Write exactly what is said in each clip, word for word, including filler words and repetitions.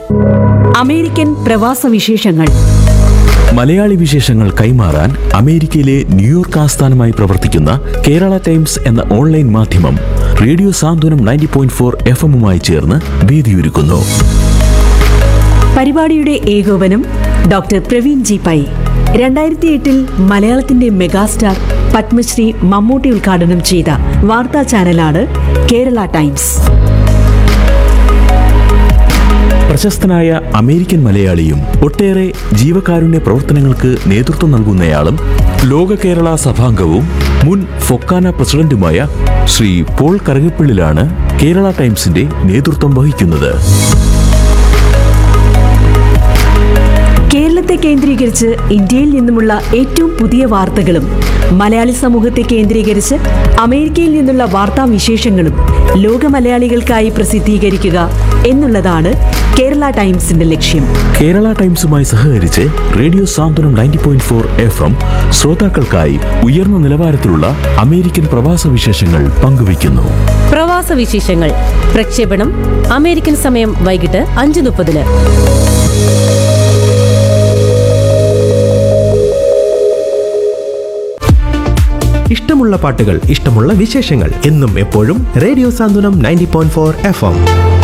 American പ്രവാസ വിശേഷങ്ങൾ. മലയാളി വിശേഷങ്ങൾ കൈമാറാൻ അമേരിക്കയിലെ ന്യൂയോർക്ക് ആസ്ഥാനമായി പ്രവർത്തിക്കുന്ന കേരള ടൈംസ് എന്ന ഓൺലൈൻ മാധ്യമം റേഡിയോ സാന്ത്വനം നയൻറ്റി പോയിന്റ് ഫോർ എഫ് എമ്മുമായി ചേർന്ന് വേദിയൊരുക്കുന്നു. പരിപാടിയുടെ ഏകോപനം ഡോക്ടർ പ്രവീൺ ജി പൈ. രണ്ടായിരത്തി എട്ടിൽ മലയാളത്തിന്റെ മെഗാസ്റ്റാർ പത്മശ്രീ മമ്മൂട്ടി ഉദ്ഘാടനം ചെയ്ത വാർത്താ ചാനലാണ് കേരള ടൈംസ്. പ്രശസ്തനായ അമേരിക്കൻ മലയാളിയും ഒട്ടേറെ ജീവകാരുണ്യ പ്രവർത്തനങ്ങൾക്ക് നേതൃത്വം നൽകുന്നയാളും ലോക കേരള സഭാംഗവും മുൻ ഫൊക്കാന പ്രസിഡന്റുമായ ശ്രീ പോൾ കറുകപ്പിള്ളിലാണ് കേരള ടൈംസിന്റെ നേതൃത്വം വഹിക്കുന്നത്. കേരളത്തെ കേന്ദ്രീകരിച്ച് ഇന്ത്യയിൽ നിന്നുമുള്ള ഏറ്റവും പുതിയ വാർത്തകളും മലയാളി സമൂഹത്തെ കേന്ദ്രീകരിച്ച് അമേരിക്കയിൽ നിന്നുള്ള വാർത്താ വിശേഷങ്ങളും ലോക മലയാളികൾക്കായി പ്രസിദ്ധീകരിക്കുക എന്നുള്ളതാണ് കേരള ടൈംസിന്റെ ലക്ഷ്യം. കേരള ടൈംസുമായി സഹകരിച്ച് റേഡിയോ സാന്ത്വനം ninety point four F M ശ്രോതാക്കൾക്കായി ഉയർന്ന നിലവാരത്തിലുള്ള അമേരിക്കൻ പ്രവാസ വിശേഷങ്ങൾ പങ്കുവയ്ക്കുന്നു. പ്രവാസ വിശേഷങ്ങൾ പ്രക്ഷേപണം അമേരിക്കൻ സമയം വൈകിട്ട് അഞ്ച് മുപ്പതിന്. ഇഷ്ടമുള്ള പാട്ടുകൾ, ഇഷ്ടമുള്ള വിശേഷങ്ങൾ എന്നും എപ്പോഴും radio Santhwanam ninety point four F M.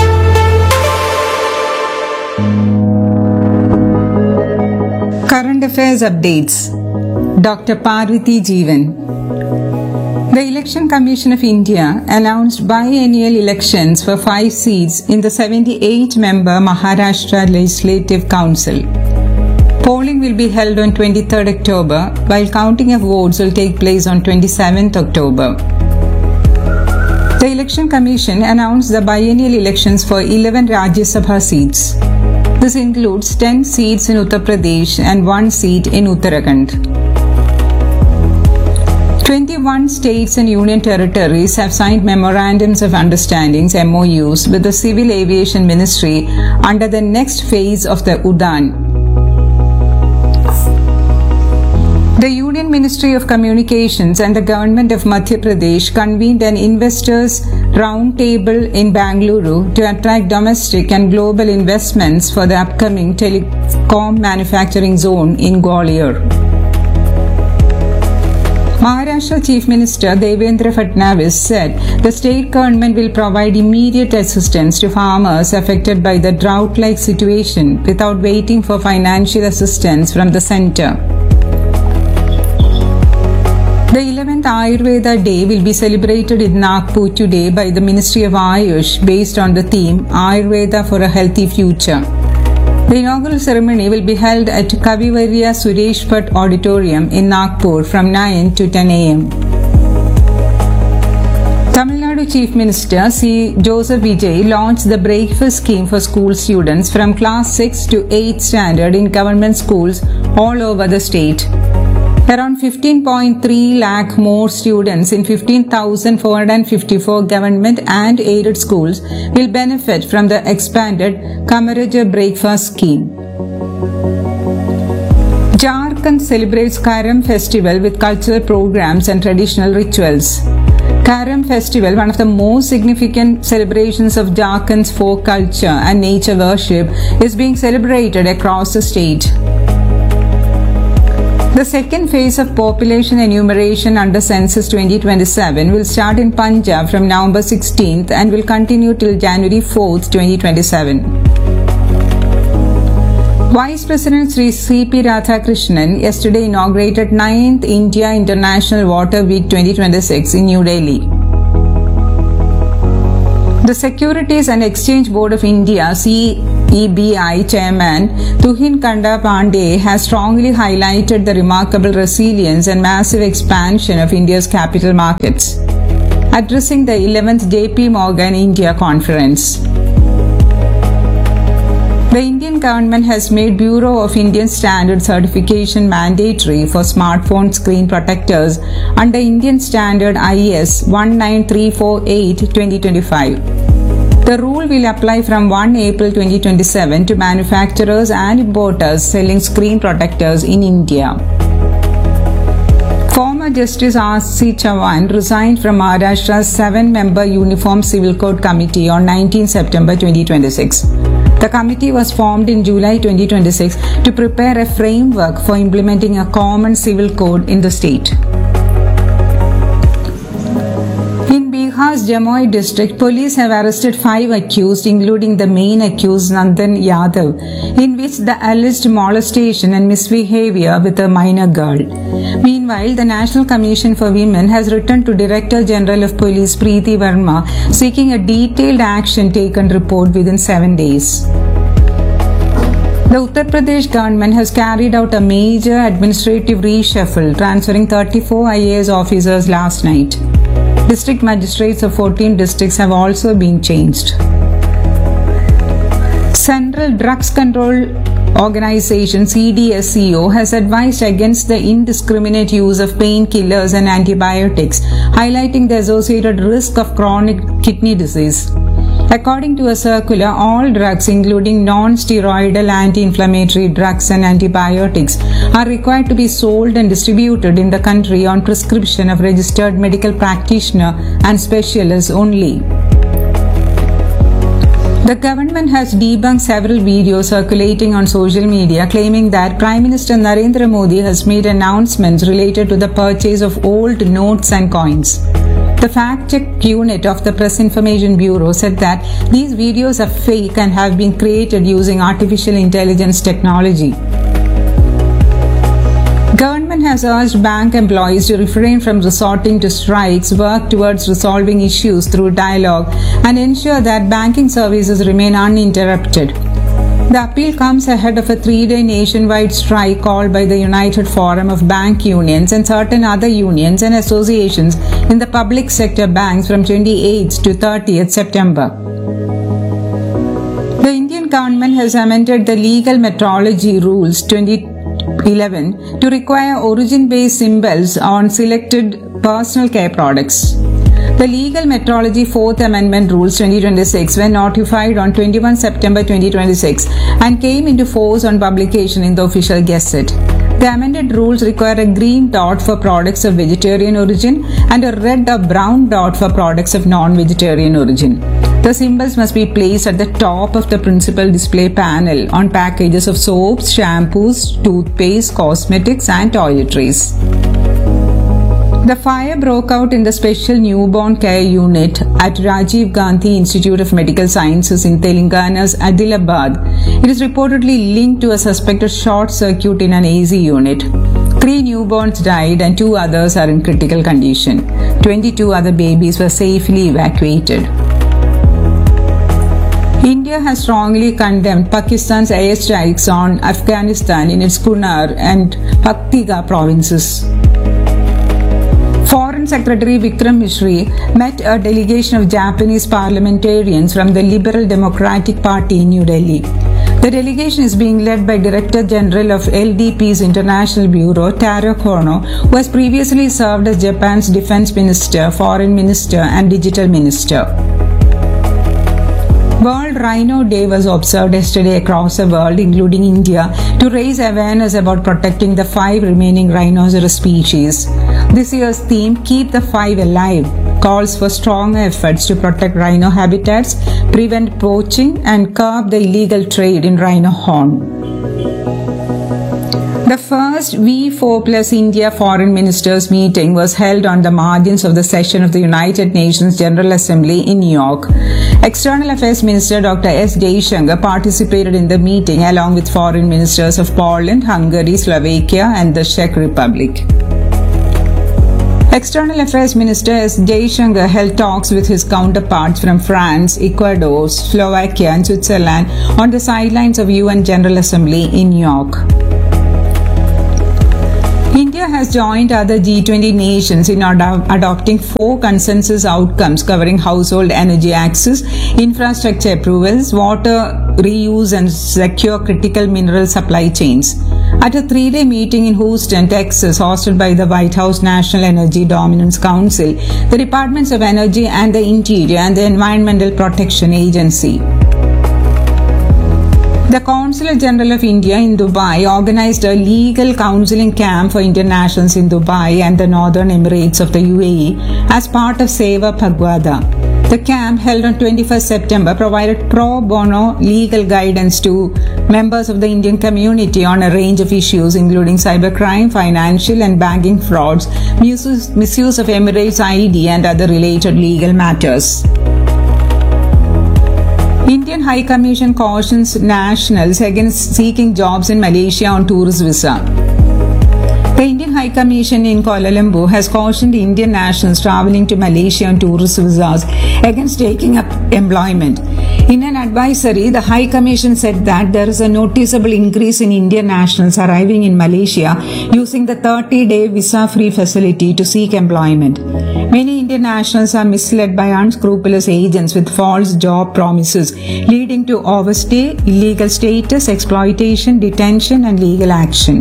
Current Affairs Updates. Doctor Parvati Jeevan. The Election Commission of India announced biennial elections for five seats in the seventy-eight member Maharashtra Legislative Council. Polling will be held on twenty-third October, while counting of votes will take place on twenty-seventh October. The Election Commission announced the biennial elections for eleven Rajya Sabha seats. This includes ten seats in Uttar Pradesh and one seat in Uttarakhand. twenty-one states and union territories have signed memorandums of understandings M O Us with the Civil Aviation Ministry under the next phase of the UDAN. The Union Ministry of Communications and the Government of Madhya Pradesh convened an investors' roundtable in Bangalore to attract domestic and global investments for the upcoming telecom manufacturing zone in Gwalior. Maharashtra Chief Minister Devendra Fadnavis said the state government will provide immediate assistance to farmers affected by the drought-like situation without waiting for financial assistance from the centre. The eleventh Ayurveda Day will be celebrated in Nagpur today by the Ministry of Ayush based on the theme Ayurveda for a Healthy Future. The inaugural ceremony will be held at Kavivarya Suresh Bhatt Auditorium in Nagpur from nine to ten a m Tamil Nadu Chief Minister C. Joseph Vijay launched the breakfast scheme for school students from class six to eighth standard in government schools all over the state. Around fifteen point three lakh more students in fifteen thousand four hundred fifty-four government and aided schools will benefit from the expanded Kamaraja Breakfast Scheme. Jharkhand celebrates Karam Festival with cultural programs and traditional rituals. Karam Festival, one of the most significant celebrations of Jharkhand's folk culture and nature worship, is being celebrated across the state. The second phase of population enumeration under Census twenty twenty-seven will start in Punjab from November sixteenth and will continue till January fourth, twenty twenty-seven. Vice President Sri C P Radhakrishnan yesterday inaugurated ninth India International Water Week twenty twenty-six in New Delhi. The Securities and Exchange Board of India C E B I Chairman Tuhin Kanda Pandey has strongly highlighted the remarkable resilience and massive expansion of India's capital markets, addressing the eleventh J P Morgan India Conference. The Indian government has made Bureau of Indian Standard certification mandatory for smartphone screen protectors under Indian Standard I S one nine three four eight twenty twenty-five. The rule will apply from first April twenty twenty-seven to manufacturers and importers selling screen protectors in India. Former Justice R C Chavan resigned from Maharashtra's seven-member Uniform Civil Code Committee on nineteenth September twenty twenty-six. The committee was formed in July twenty twenty-six to prepare a framework for implementing a common civil code in the state. In Bihar's Jamui district, police have arrested five accused, including the main accused Nandan Yadav, in which the alleged molestation and misbehavior with a minor girl. Meanwhile, the National Commission for Women has written to Director General of Police Preeti Verma seeking a detailed action taken report within seven days. The Uttar Pradesh government has carried out a major administrative reshuffle, transferring thirty-four I A S officers last night. District magistrates of fourteen districts have also been changed. Central Drugs Control Organization C D S C O has advised against the indiscriminate use of painkillers and antibiotics, highlighting the associated risk of chronic kidney disease. According to a circular, all drugs, including non-steroidal anti-inflammatory drugs and antibiotics, are required to be sold and distributed in the country on prescription of registered medical practitioner and specialists only. The government has debunked several videos circulating on social media claiming that Prime Minister Narendra Modi has made announcements related to the purchase of old notes and coins. The fact-check unit of the Press Information Bureau said that these videos are fake and have been created using artificial intelligence technology. Government has urged bank employees to refrain from resorting to strikes, work towards resolving issues through dialogue, and ensure that banking services remain uninterrupted. The appeal comes ahead of a three-day nationwide strike called by the United Forum of Bank Unions and certain other unions and associations in the public sector banks from twenty-eighth to thirtieth September. The Indian government has amended the legal metrology rules twenty eleven to require origin-based symbols on selected personal care products. The Legal Metrology Fourth Amendment Rules twenty twenty-six were notified on twenty-first September twenty twenty-six and came into force on publication in the official Gazette. The amended rules require a green dot for products of vegetarian origin and a red or brown dot for products of non-vegetarian origin. The symbols must be placed at the top of the principal display panel on packages of soaps, shampoos, toothpaste, cosmetics and toiletries. The fire broke out in the special newborn care unit at Rajiv Gandhi Institute of Medical Sciences in Telangana's Adilabad. It is reportedly linked to a suspected short circuit in an A C unit. Three newborns died and two others are in critical condition. twenty-two other babies were safely evacuated. India has strongly condemned Pakistan's airstrikes on Afghanistan in its Kunar and Paktika provinces. Foreign Secretary Vikram Misri met a delegation of Japanese parliamentarians from the Liberal Democratic Party in New Delhi. The delegation is being led by Director General of L D P's International Bureau, Taro Kono, who has previously served as Japan's Defense Minister, Foreign Minister and Digital Minister. World Rhino Day was observed yesterday across the world, including India, to raise awareness about protecting the five remaining rhinoceros species. This year's theme, Keep the Five Alive, calls for strong efforts to protect rhino habitats, prevent poaching, and curb the illegal trade in rhino horn. The first V four plus India Foreign Ministers meeting was held on the margins of the session of the United Nations General Assembly in New York. External Affairs Minister Doctor S Jaishankar participated in the meeting along with foreign ministers of Poland, Hungary, Slovakia and the Czech Republic. External Affairs Minister S Jaishankar held talks with his counterparts from France, Ecuador, Slovakia and Switzerland on the sidelines of U N General Assembly in New York. India has joined other G twenty nations in ad- adopting four consensus outcomes covering household energy access, infrastructure approvals, water reuse and secure critical mineral supply chains. At a three-day meeting in Houston, Texas, hosted by the White House National Energy Dominance Council, the Departments of Energy and the Interior and the Environmental Protection Agency. The Consulate General of India in Dubai organized a legal counseling camp for Indian nationals in Dubai and the Northern Emirates of the U A E as part of Seva Bhagwada. The camp, held on twenty-first September, provided pro bono legal guidance to members of the Indian community on a range of issues, including cybercrime, financial and banking frauds, misuse, misuse of Emirates I D, and other related legal matters. Indian High Commission cautions nationals against seeking jobs in Malaysia on tourist visa. The Indian High Commission in Kuala Lumpur has cautioned Indian nationals travelling to Malaysia on tourist visas against taking up employment. In an advisory, the High Commission said that there is a noticeable increase in Indian nationals arriving in Malaysia using the thirty-day visa-free facility to seek employment. Many Indian nationals are misled by unscrupulous agents with false job promises, leading to overstay, illegal status, exploitation, detention, and legal action.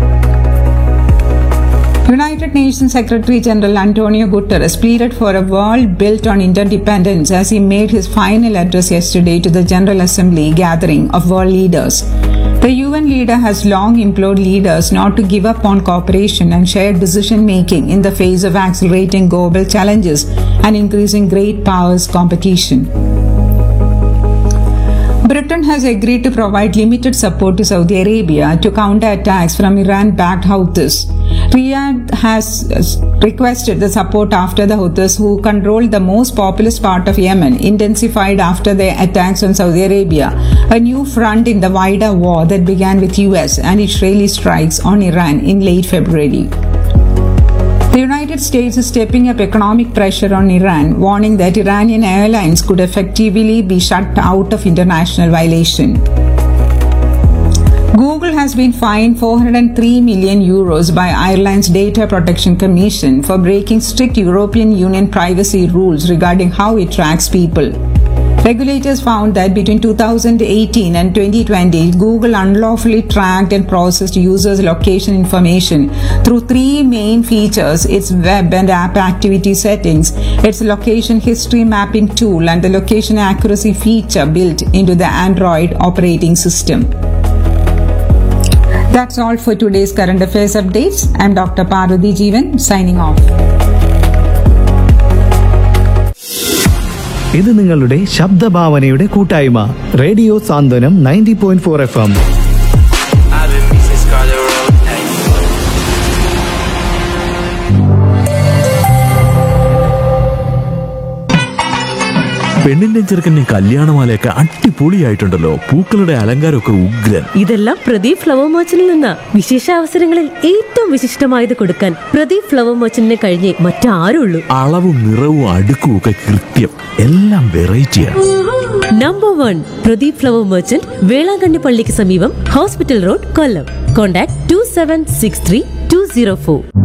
United Nations Secretary General Antonio Guterres pleaded for a world built on interdependence as he made his final address yesterday to the General Assembly gathering of world leaders. The U N leader has long implored leaders not to give up on cooperation and shared decision making in the face of accelerating global challenges and increasing great powers competition. Britain has agreed to provide limited support to Saudi Arabia to counter attacks from Iran-backed Houthis. Riyadh has requested the support after the Houthis, who control the most populous part of Yemen, intensified after their attacks on Saudi Arabia, a new front in the wider war that began with U S and Israeli strikes on Iran in late February. The United States is stepping up economic pressure on Iran, warning that Iranian airlines could effectively be shut out of international violation. Google has been fined four hundred three million euros by Ireland's Data Protection Commission for breaking strict European Union privacy rules regarding how it tracks people. Regulators found that between two thousand eighteen and twenty twenty, Google unlawfully tracked and processed users' location information through three main features: its web and app activity settings, its location history mapping tool, and the location accuracy feature built into the Android operating system. That's all for today's current affairs updates. I'm Doctor Parvati Jeevan, signing off. ഇത് നിങ്ങളുടെ ശബ്ദഭാവനയുടെ കൂട്ടായ്മ radio സാന്ത്വനം ninety point four F M. പെണ്ണിന്റെ ചെറുക്കന്റെ കല്യാണമാലയൊക്കെ അടിപൊളിയായിട്ടുണ്ടല്ലോ. പൂക്കളുടെ അലങ്കാരമൊക്കെ ഉഗ്രൻ. ഇതെല്ലാം Pradeep flower മർച്ചന്റിൽ നിന്ന്. വിശേഷ അവസരങ്ങളിൽ ഏറ്റവും വിശിഷ്ടമായത് കൊടുക്കാൻ പ്രദീപ് ഫ്ലവർ മർച്ചന്റിനെ കഴിഞ്ഞേ മറ്റാരുള്ളൂ. അളവും നിറവും അടുക്കും ഒക്കെ കൃത്യം. എല്ലാം വെറൈറ്റിയാണ്. Number one Pradeep flower merchant, Velankanni പള്ളിക്ക് സമീപം, hospital road, Kollam. Contact to seven six three to zero four.